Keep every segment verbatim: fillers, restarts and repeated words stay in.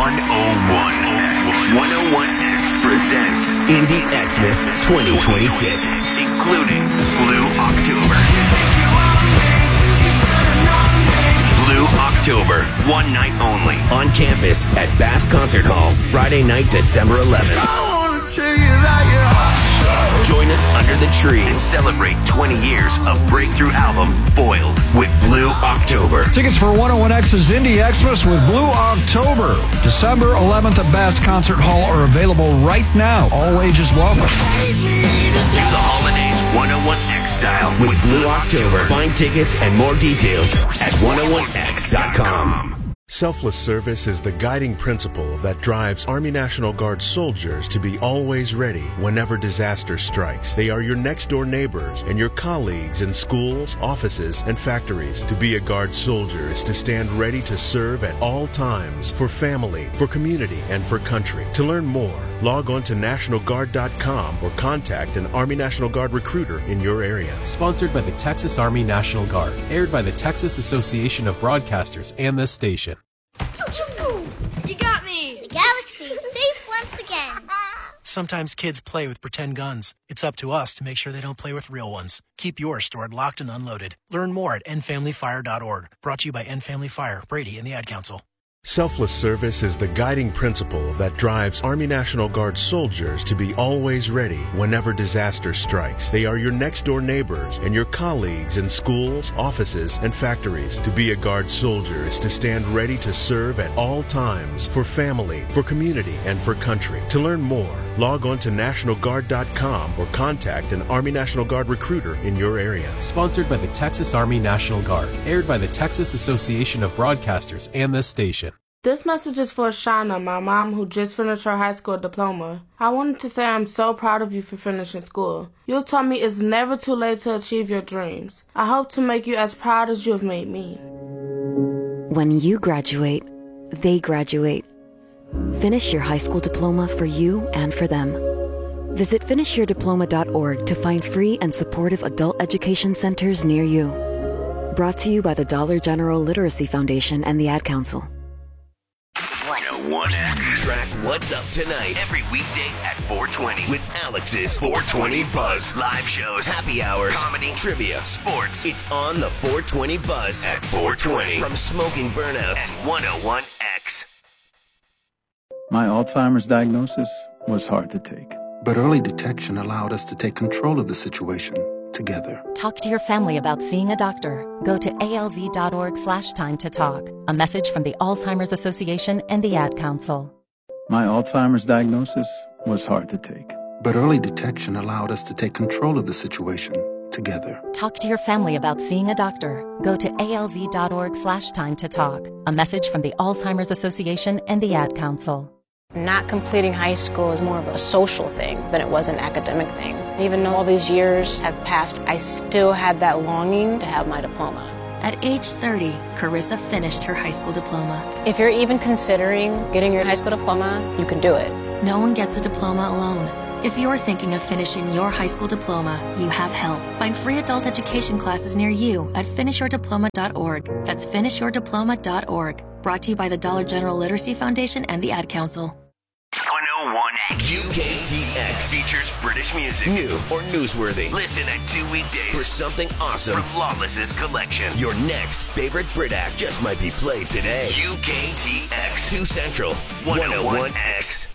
one oh one. one oh one X presents Indie Xmas twenty twenty-six, including Blue October. Blue October, one night only, on campus at Bass Concert Hall, Friday night, December eleventh. Join us under the tree and celebrate twenty years of breakthrough album Foiled with Blue October. Tickets for one oh one X's Indie Xmas with Blue October, December eleventh at Bass Concert Hall, are available right now. All ages welcome. Do the holidays one oh one X style with Blue October. Find tickets and more details at one oh one X dot com. Selfless service is the guiding principle that drives Army National Guard soldiers to be always ready whenever disaster strikes. They are your next-door neighbors and your colleagues in schools, offices, and factories. To be a Guard soldier is to stand ready to serve at all times for family, for community, and for country. To learn more, log on to National Guard dot com or contact an Army National Guard recruiter in your area. Sponsored by the Texas Army National Guard. Aired by the Texas Association of Broadcasters and this station. You got me! The galaxy's safe once again. Sometimes kids play with pretend guns. It's up to us to make sure they don't play with real ones. Keep yours stored locked and unloaded. Learn more at end family fire dot org. Brought to you by End Family Fire, Brady, and the Ad Council. Selfless service is the guiding principle that drives Army National Guard soldiers to be always ready whenever disaster strikes. They are your next-door neighbors and your colleagues in schools, offices, and factories. To be a Guard soldier is to stand ready to serve at all times for family, for community, and for country. To learn more, log on to National Guard dot com or contact an Army National Guard recruiter in your area. Sponsored by the Texas Army National Guard. Aired by the Texas Association of Broadcasters and this station. This message is for Shauna, my mom, who just finished her high school diploma. I wanted to say I'm so proud of you for finishing school. You taught me it's never too late to achieve your dreams. I hope to make you as proud as you have made me. When you graduate, they graduate. Finish your high school diploma for you and for them. Visit finish your diploma dot org to find free and supportive adult education centers near you. Brought to you by the Dollar General Literacy Foundation and the Ad Council. one oh one X. Track What's Up Tonight every weekday at four twenty with Alex's four twenty Buzz. Live shows, happy hours, comedy, trivia, sports. It's on the four twenty Buzz at four twenty from Smoking Burnouts and one oh one X. My Alzheimer's diagnosis was hard to take. But early detection allowed us to take control of the situation together. Talk to your family about seeing a doctor. Go to A L Z dot org slash time to talk. A message from the Alzheimer's Association and the Ad Council. My Alzheimer's diagnosis was hard to take. But early detection allowed us to take control of the situation together. Talk to your family about seeing a doctor. Go to A L Z dot org slash time to talk. A message from the Alzheimer's Association and the Ad Council. Not completing high school is more of a social thing than it was an academic thing. Even though all these years have passed, I still had that longing to have my diploma. At age thirty, Carissa finished her high school diploma. If you're even considering getting your high school diploma, you can do it. No one gets a diploma alone. If you're thinking of finishing your high school diploma, you have help. Find free adult education classes near you at finish your diploma dot org. That's finish your diploma dot org. Brought to you by the Dollar General Literacy Foundation and the Ad Council. one oh one X U K T X features British music, new or newsworthy. Listen at two weekdays for something awesome from Lawless's collection. Your next favorite Brit act just might be played today. U K T X two Central, one oh one X.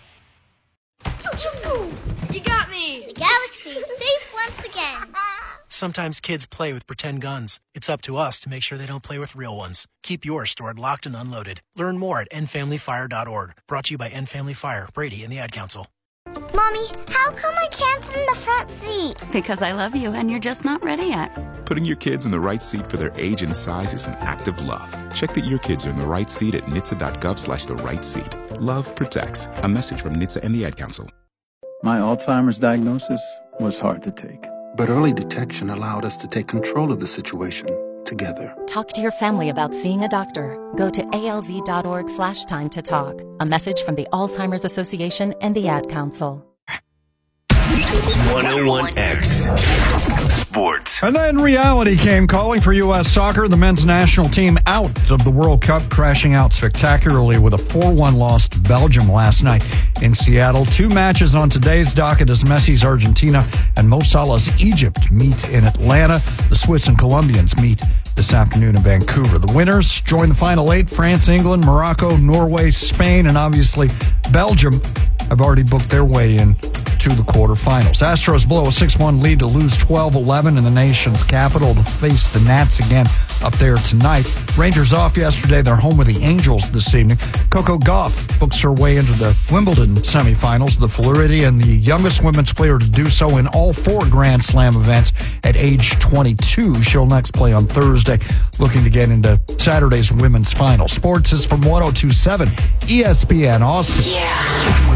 You got me! The galaxy's safe once again. Sometimes kids play with pretend guns. It's up to us to make sure they don't play with real ones. Keep yours stored locked and unloaded. Learn more at end family fire dot org. Brought to you by End Family Fire, Brady, and the Ad Council. Mommy, how come I can't sit in the front seat? Because I love you and you're just not ready yet. Putting your kids in the right seat for their age and size is an act of love. Check that your kids are in the right seat at N H T S A dot gov slash the right seat. Love protects. A message from N H T S A and the Ad Council. My Alzheimer's diagnosis was hard to take. But early detection allowed us to take control of the situation together. Talk to your family about seeing a doctor. Go to A L Z dot org slash time to talk. A message from the Alzheimer's Association and the Ad Council. one oh one X Sports. And then reality came calling for U S soccer. The men's national team out of the World Cup, crashing out spectacularly with a four one loss to Belgium last night in Seattle. Two matches on today's docket as Messi's Argentina and Mo Salah's Egypt meet in Atlanta. The Swiss and Colombians meet this afternoon in Vancouver. The winners join the final eight: France, England, Morocco, Norway, Spain, and obviously Belgium have already booked their way in to the quarterfinals. Astros blow a six one lead to lose twelve eleven in the nation's capital to face the Nats again up there tonight. Rangers off yesterday. They're home with the Angels this evening. Coco Gauff books her way into the Wimbledon semifinals. The Floridian, the youngest women's player to do so in all four Grand Slam events at age twenty-two. She'll next play on Thursday, looking to get into Saturday's women's final. Sports is from one oh two point seven E S P N Austin. Yeah.